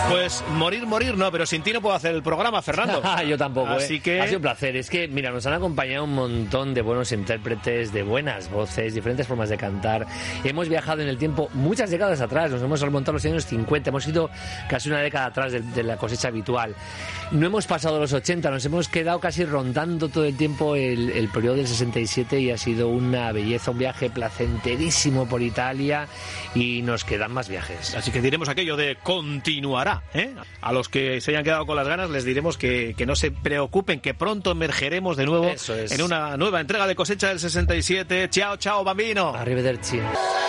Pues morir no, pero sin ti no puedo hacer el programa, Fernando. Yo tampoco, Así que... Ha sido un placer. Es que, mira, nos han acompañado un montón de buenos intérpretes, de buenas voces, diferentes formas de cantar. Hemos viajado en el tiempo muchas décadas atrás, nos hemos remontado a los años 50, hemos ido casi una década atrás de la cosecha habitual. No hemos pasado los 80, nos hemos quedado casi rondando todo el tiempo el periodo del 67 y ha sido una belleza, un viaje placenterísimo por Italia y nos quedan más viajes. Así que diremos aquello de continuará, ¿eh? A los que se hayan quedado con las ganas les diremos que no se preocupen, que pronto emergeremos de nuevo en una nueva entrega de Cosecha del 67. Chao, chao, bambino. Arrivederci.